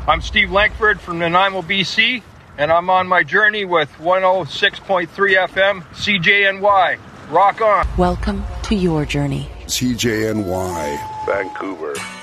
I'm Steve Langford from Nanaimo, BC, and I'm on my journey with 106.3 FM CJNY. Rock on. Welcome to your journey. CJNY, Vancouver.